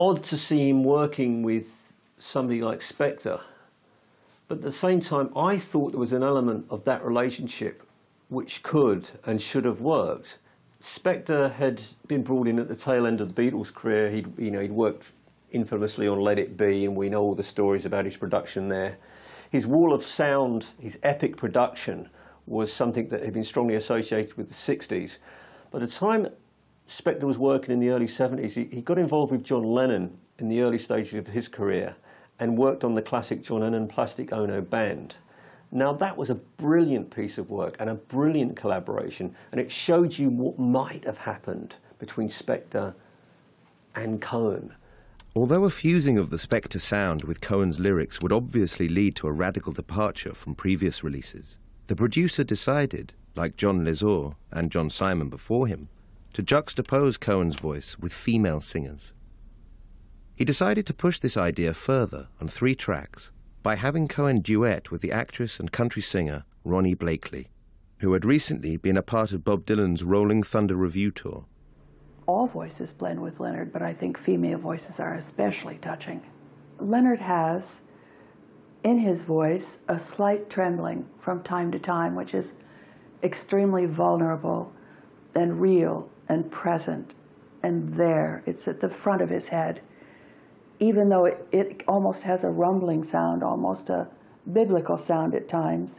odd to see him working with somebody like Spector. But at the same time, I thought there was an element of that relationship which could and should have worked. Spector had been brought in at the tail end of the Beatles' career. He'd worked infamously on Let It Be, and we know all the stories about his production there. His wall of sound, his epic production, was something that had been strongly associated with the 60s. By the time Spector was working in the early 70s, he got involved with John Lennon in the early stages of his career and worked on the classic John Lennon Plastic Ono Band. Now that was a brilliant piece of work and a brilliant collaboration, and it showed you what might have happened between Spector and Cohen. Although a fusing of the Spector sound with Cohen's lyrics would obviously lead to a radical departure from previous releases, the producer decided, like John Lezor and John Simon before him, to juxtapose Cohen's voice with female singers. He decided to push this idea further on 3 tracks by having Cohen duet with the actress and country singer Ronnie Blakely, who had recently been a part of Bob Dylan's Rolling Thunder Revue tour. All voices blend with Leonard, but I think female voices are especially touching. Leonard has, in his voice, a slight trembling from time to time, which is extremely vulnerable and real and present and there. It's at the front of his head. Even though it almost has a rumbling sound, almost a biblical sound at times,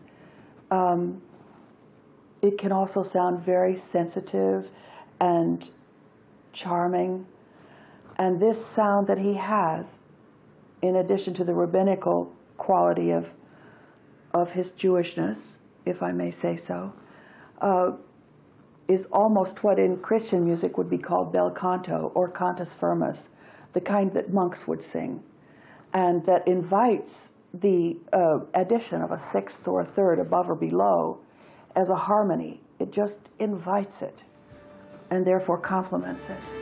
it can also sound very sensitive and charming. And this sound that he has, in addition to the rabbinical quality of his Jewishness, if I may say so, is almost what in Christian music would be called bel canto or cantus firmus, the kind that monks would sing, and that invites the addition of a 6th or a 3rd above or below as a harmony. It just invites it and therefore complements it.